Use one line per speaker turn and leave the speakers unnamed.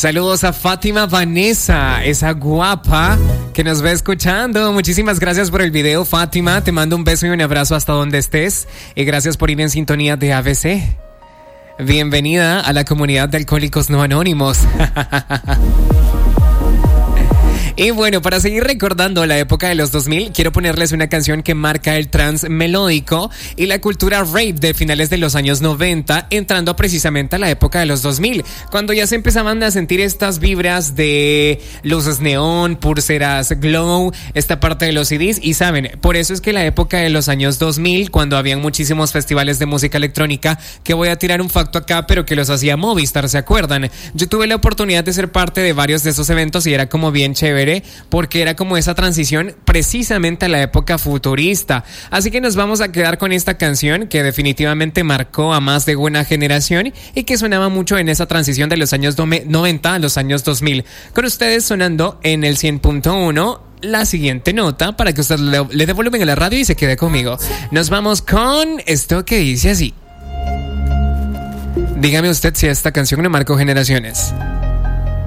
Saludos a Fátima Vanessa, esa guapa que nos va escuchando. Muchísimas gracias por el video, Fátima. Te mando un beso y un abrazo hasta donde estés. Y gracias por ir en sintonía de ABC. Bienvenida a la comunidad de Alcohólicos No Anónimos. Y bueno, para seguir recordando la época de los 2000, quiero ponerles una canción que marca el trance melódico y la cultura rave de finales de los años 90, entrando precisamente a la época de los 2000, cuando ya se empezaban a sentir estas vibras de luces neón, pulseras glow, esta parte de los CDs. Y saben, por eso es que la época de los años 2000, cuando habían muchísimos festivales de música electrónica, que voy a tirar un facto acá, pero que los hacía Movistar, ¿se acuerdan? Yo tuve la oportunidad de ser parte de varios de esos eventos y era como bien chévere, porque era como esa transición precisamente a la época futurista. Así que nos vamos a quedar con esta canción que definitivamente marcó a más de una generación y que sonaba mucho en esa transición de los años 90 a los años 2000. Con ustedes sonando en el 100.1 la siguiente nota para que usted le dé volumen a la radio y se quede conmigo. Nos vamos con esto que dice así. Dígame usted si esta canción me marcó generaciones.